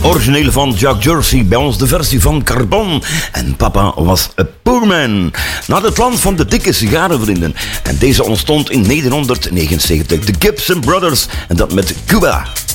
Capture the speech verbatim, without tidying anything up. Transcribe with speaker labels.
Speaker 1: originele van Jack Jersey, bij ons de versie van Carbon. En papa was a poor man. Naar het land van de dikke sigarenvrienden. En deze ontstond in negentien negenenzeventig. De Gibson Brothers. En dat met Cuba.